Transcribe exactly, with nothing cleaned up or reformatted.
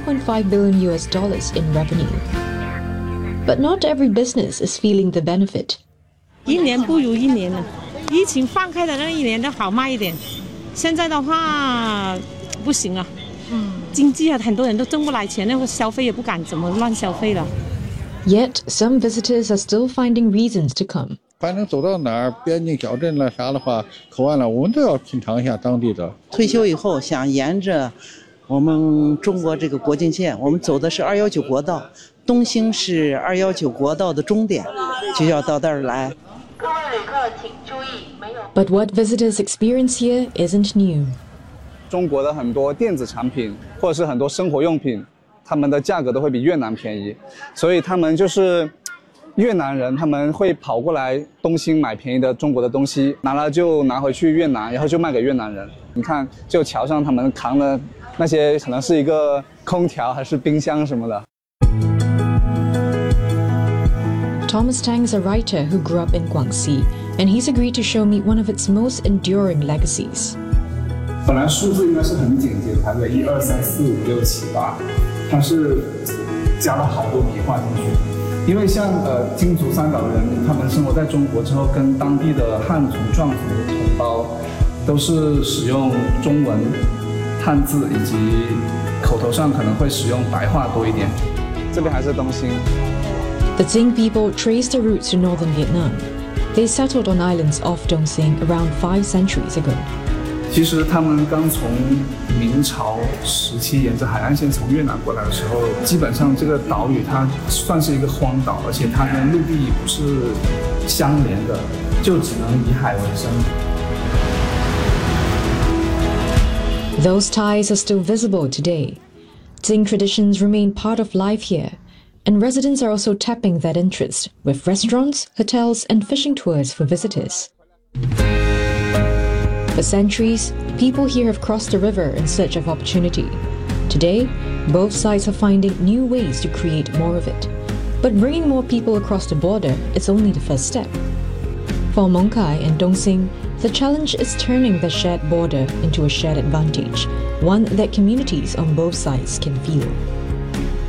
point five billion U S dollars in revenue. But not every business is feeling the benefit. 一年不如一年了，疫情放开的那一年都好卖一点，现在的话不行啊。嗯，经济啊，很多人都挣不来钱，那个消费也不敢怎么乱消费了。 Yet some visitors are still finding reasons to come. 反正走到哪儿，边境小镇了啥的话，口岸了，我们都要品尝一下当地的。 退休以后想沿着我们中国这个国境线，我们走的是二幺九国道，东兴是二幺九国道的终点，就要到这儿来。各位旅客请注意，没有。 But what visitors experience here isn't new. 中国的很多电子产品或者是很多生活用品，他们的价格都会比越南便宜，所以他们就是越南人，他们会跑过来东兴买便宜的中国的东西，拿了就拿回去越南，然后就卖给越南人。你看，就桥上他们扛的那些，可能是一个空调还是冰箱什么的。 Thomas Tang is a writer who grew up in Guangxi, and he's agreed to show me one of its most enduring legacies. 本来数字应该是很简洁的，排队一二三四五六七八，它是加了好多笔画进去。因为像呃金族三岛人，他们生活在中国之后，跟当地的汉族、壮族同胞都是使用中文、汉字，以及口头上可能会使用白话多一点。 这边还是东兴。 The Tsing people traced their roots to northern Vietnam. They settled on islands off Dong Sing around five centuries ago. 其实他们刚从明朝时期沿着海岸线从越南过来的时候，基本上这个岛屿它算是一个荒岛，而且它跟陆地不是相连的，就只能以海为生。 Those ties are still visible today. Tsing traditions remain part of life here, and residents are also tapping that interest with restaurants, hotels, and fishing tours for visitors. For centuries, people here have crossed the river in search of opportunity. Today, both sides are finding new ways to create more of it. But bringing more people across the border is only the first step. For Mong Kai and Dong Sing, the challenge is turning the shared border into a shared advantage, one that communities on both sides can feel.